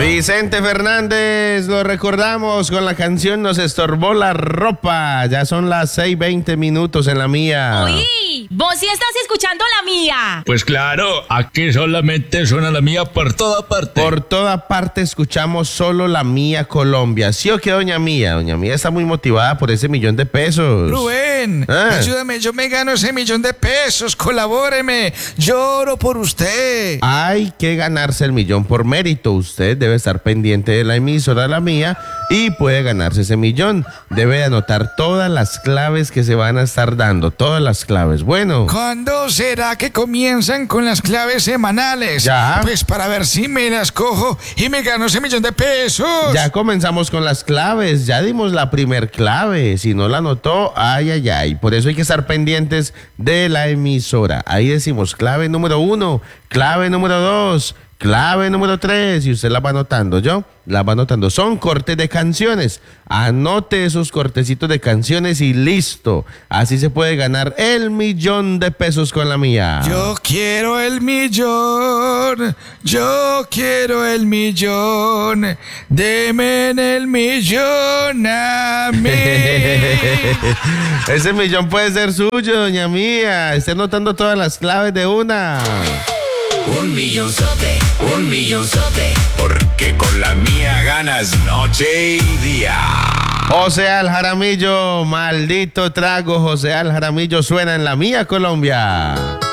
Vicente Fernández, lo recordamos con la canción Nos estorbó la ropa. Ya son las 6:20 en la mía. Uy, vos sí estás escuchando la mía. Pues claro, aquí solamente suena la mía por toda parte. Por toda parte escuchamos solo la mía Colombia. ¿Sí o qué, doña Mía? Doña Mía está muy motivada por ese $1.000.000. Rubén, ayúdame, yo me gano ese $1.000.000, colabóreme, lloro por usted. Hay que ganarse el millón por mérito. Usted debe estar pendiente de la emisora La Mía y puede ganarse ese millón. Debe anotar todas las claves que se van a estar dando, todas las claves. Bueno. ¿Cuándo será que comienzan con las claves semanales? Ya. Pues para ver si me las cojo y me gano ese $1.000.000. Ya comenzamos con las claves, ya dimos la primer clave. Si no la anotó, ay, ay, ay. Por eso hay que estar pendientes de la emisora. Ahí decimos clave número 1, clave número 2, clave número 3, y usted la va anotando. ¿Yo? La va anotando. Son cortes de canciones. Anote esos cortecitos de canciones y listo. Así se puede ganar el $1.000.000 con la mía. Yo quiero el millón, yo quiero el millón, deme el millón a mí. Ese millón puede ser suyo, doña Mía. Esté anotando todas las claves de una. Un millonzote, porque con la mía ganas noche y día. José Al Jaramillo, maldito trago. José Al Jaramillo suena en la mía Colombia.